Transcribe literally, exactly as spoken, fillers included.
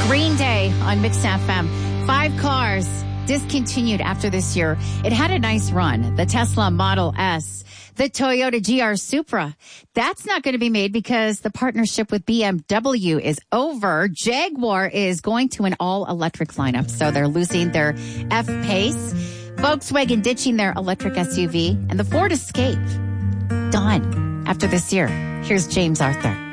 Green Day on Mix F M. Five cars discontinued after this year. It had a nice run. The Tesla Model S, the Toyota G R Supra. That's not going to be made because the partnership with B M W is over. Jaguar is going to an all-electric lineup, so they're losing their F-Pace. Volkswagen ditching their electric S U V, and the Ford Escape done after this year. Here's James Arthur.